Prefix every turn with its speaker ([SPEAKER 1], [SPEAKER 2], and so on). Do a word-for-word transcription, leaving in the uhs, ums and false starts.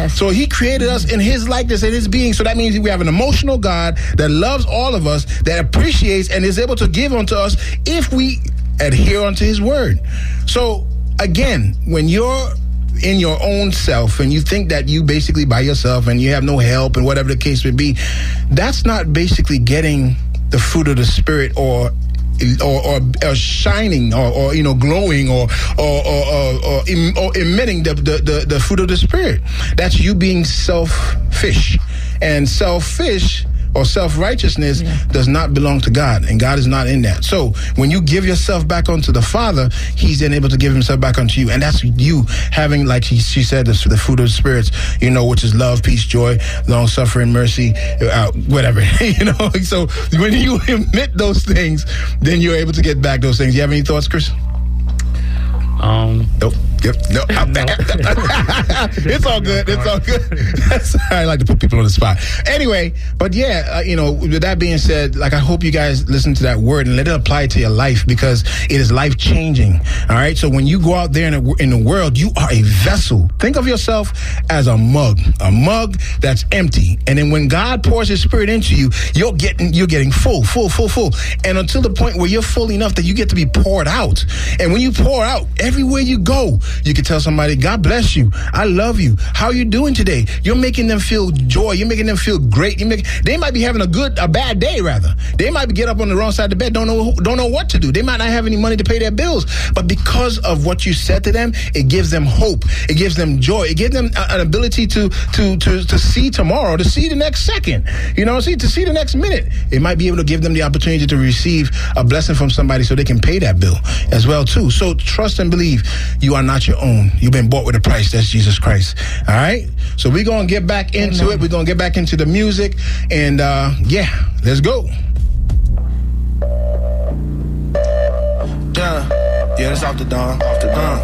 [SPEAKER 1] Yes.
[SPEAKER 2] So he created us in his likeness and his being. So that means we have an emotional God that loves all of us, that appreciates and is able to give unto us if we adhere unto his word. So again, when you're in your own self and you think that you basically by yourself and you have no help and whatever the case may be, that's not basically getting the fruit of the Spirit or Or, or, or shining, or, or you know, glowing, or or or, or, or, em, or emitting the, the, the, the fruit of the Spirit. That's you being selfish, and selfish or self-righteousness yeah. does not belong to God, and God is not in that. So when you give yourself back unto the Father, he's then able to give himself back unto you, and that's you having, like she, she said, the, the fruit of the spirits, you know, which is love, peace, joy, long-suffering, mercy, uh, whatever, you know. So when you emit those things, then you're able to get back those things. You have any thoughts, Chris?
[SPEAKER 3] Um,
[SPEAKER 2] nope. Yep. No. It's all good. It's all good. That's, I like to put people on the spot. Anyway, but yeah, uh, you know, with that being said, like, I hope you guys listen to that word and let it apply to your life, because it is life changing. All right. So when you go out there in the, in the world, you are a vessel. Think of yourself as a mug, a mug that's empty. And then when God pours his Spirit into you, you're getting, you're getting full, full, full, full. And until the point where you're full enough that you get to be poured out. And when you pour out, everywhere you go, you can tell somebody, God bless you. I love you. How are you doing today? You're making them feel joy. You're making them feel great. You make, they might be having a good, a bad day rather. They might get up on the wrong side of the bed, don't know, don't know what to do. They might not have any money to pay their bills. But because of what you said to them, it gives them hope. It gives them joy. It gives them an ability to, to, to, to see tomorrow, to see the next second, you know, see, to see the next minute. It might be able to give them the opportunity to receive a blessing from somebody so they can pay that bill as well too. So trust and believe you are not your own. You've been bought with a price. That's Jesus Christ. All right. So we're going to get back into Amen. it. We're going to get back into the music. And uh, yeah, let's go.
[SPEAKER 4] Yeah. Yeah, it's off the dawn. Off the dawn.